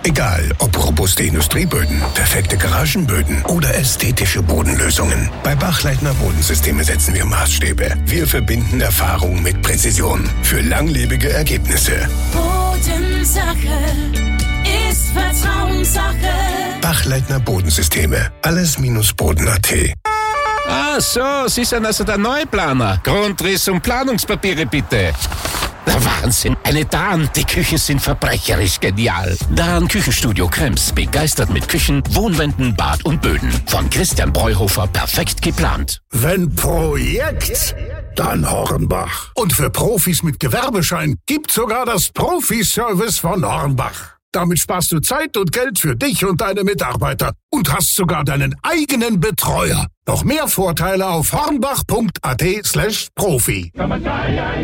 Egal, ob robuste Industrieböden, perfekte Garagenböden oder ästhetische Bodenlösungen. Bei Bachleitner Bodensysteme setzen wir Maßstäbe. Wir verbinden Erfahrung mit Präzision für langlebige Ergebnisse. Bodensache ist Vertrauenssache. Bachleitner Bodensysteme. Alles-Boden.at. Ah, so, Sie sind also der Neuplaner. Grundriss und Planungspapiere bitte. Der Wahnsinn, eine Dahn, die Küchen sind verbrecherisch genial. Dahn Küchenstudio Krems, begeistert mit Küchen, Wohnwänden, Bad und Böden. Von Christian Breuhofer perfekt geplant. Wenn Projekt, dann Hornbach. Und für Profis mit Gewerbeschein gibt sogar das Profi-Service von Hornbach. Damit sparst du Zeit und Geld für dich und deine Mitarbeiter und hast sogar deinen eigenen Betreuer. Noch mehr Vorteile auf hornbach.at/profi.